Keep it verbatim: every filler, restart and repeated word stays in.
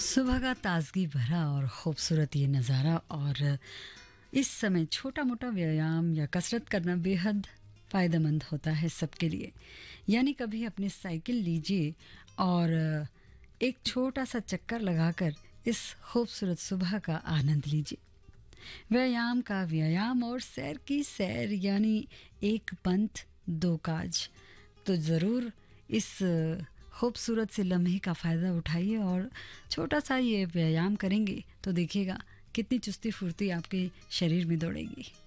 सुबह का ताजगी भरा और खूबसूरत ये नज़ारा, और इस समय छोटा मोटा व्यायाम या कसरत करना बेहद फ़ायदेमंद होता है सबके लिए। यानी कभी अपनी साइकिल लीजिए और एक छोटा सा चक्कर लगाकर इस खूबसूरत सुबह का आनंद लीजिए। व्यायाम का व्यायाम और सैर की सैर, यानी एक पंथ दो काज। तो ज़रूर इस खूबसूरत से लम्हे का फ़ायदा उठाइए और छोटा सा ये व्यायाम करेंगे तो देखिएगा कितनी चुस्ती फुर्ती आपके शरीर में दौड़ेगी।